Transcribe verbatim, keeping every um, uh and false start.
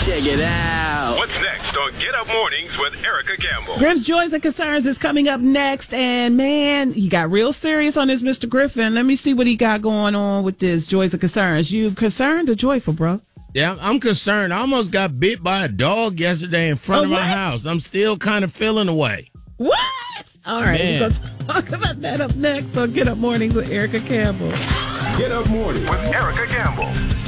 Check it out. What's next on Get Up Mornings with Erica Campbell? Griff's Joys and Concerns is coming up next. And, man, he got real serious on this Mister Griffin. Let me see what he got going on with this Joys and Concerns. You concerned or joyful, bro? Yeah, I'm concerned. I almost got bit by a dog yesterday in front Oh, of my what? house. I'm still kind of feeling away. What? All right, Man. we're going to talk about that up next on Get Up Mornings with Erica Campbell. Get Up Mornings with Erica Campbell.